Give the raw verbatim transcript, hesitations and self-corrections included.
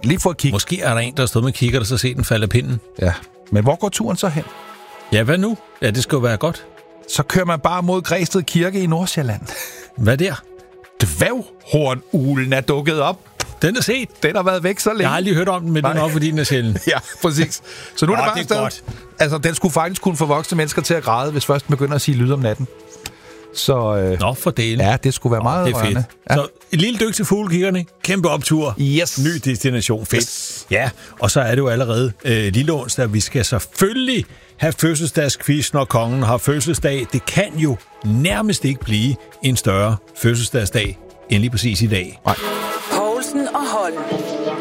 lige for at kigge. Måske er der en, der har stået med kigger, og så set den falde af pinden. Ja, men hvor går turen så hen? Ja, hvad nu? Ja, det skal jo være godt. Så kører man bare mod Græsted Kirke i Nordsjælland. Hvad der? Dværghornulen er dukket op. Den er set. Den har været væk så længe. Jeg har aldrig hørt om den, men den er nok, fordi den er sjælden. Ja, præcis. Så nu er Nå, det bare det er godt. Altså, den skulle faktisk kunne få voksne mennesker til at græde, hvis først den begynder at sige lyd om natten. Så øh, Nå, for delen. ja, det skulle være Nå, meget det er fedt. rørende. Ja. Så et lille dyk til fuglekiggerne. Kæmpe optur. Yes. Ny destination. Fedt. Yes. Ja, og så er det jo allerede øh, lille onsdag. Vi skal selvfølgelig have fødselsdagsquiz, når kongen har fødselsdag. Det kan jo nærmest ikke blive en større fødselsdagsdag end lige præcis i dag. Nej. Poulsen og Holm.